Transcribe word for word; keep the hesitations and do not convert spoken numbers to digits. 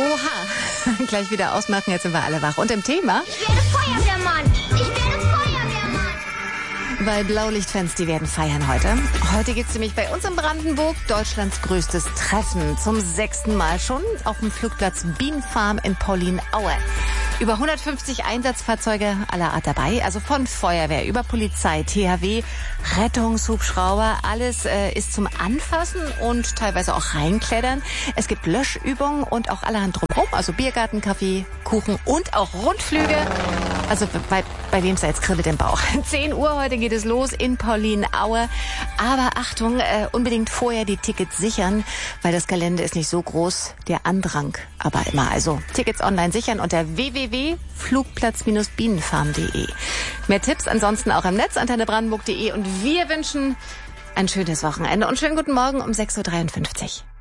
Oha, gleich wieder ausmachen, jetzt sind wir alle wach. Und im Thema? Ich werde Feuerwehrmann. Ich werde Feuerwehrmann. Weil Blaulichtfans, die werden feiern heute. Heute gibt's nämlich bei uns in Brandenburg Deutschlands größtes Treffen. Zum sechsten Mal schon auf dem Flugplatz Bienenfarm in Paulinaue. Über hundertfünfzig Einsatzfahrzeuge aller Art dabei, also von Feuerwehr über Polizei, T H W, Rettungshubschrauber, alles äh, ist zum Anfassen und teilweise auch reinklettern. Es gibt Löschübungen und auch allerhand drumherum, also Biergarten, Kaffee, Kuchen und auch Rundflüge. Also bei, bei wem es jetzt kribbelt im Bauch. zehn Uhr heute geht es los in Paulinaue. Aber Achtung, äh, unbedingt vorher die Tickets sichern, weil das Gelände ist nicht so groß, der Andrang aber immer. Also Tickets online sichern unter w w w punkt flugplatz bienenfarm punkt de. Mehr Tipps ansonsten auch im Netz, antenne brandenburg punkt de. Und wir wünschen ein schönes Wochenende und schönen guten Morgen um sechs Uhr dreiundfünfzig.